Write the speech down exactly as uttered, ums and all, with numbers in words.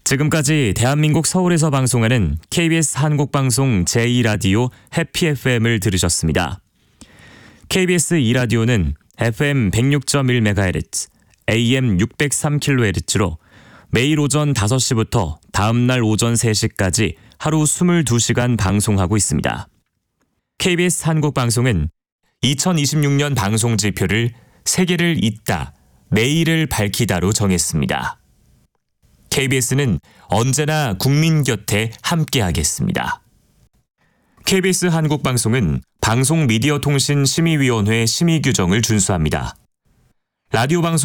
지금까지 대한민국 서울에서 방송하는 케이비에스 한국방송 제이 라디오 해피 에프엠을 들으셨습니다. 케이비에스 이 라디오는 에프엠 백육 점 일 메가헤르츠, 에이엠 육백삼 킬로헤르츠로 매일 오전 다섯 시부터 다음날 오전 세 시까지 하루 이십이 시간 방송하고 있습니다. 케이비에스 한국방송은 이천이십육 년 방송 지표를 세계를 잇다, 내일을 밝히다로 정했습니다. 케이비에스는 언제나 국민 곁에 함께하겠습니다. 케이비에스 한국방송은 방송미디어통신심의위원회 심의 규정을 준수합니다. 라디오 방송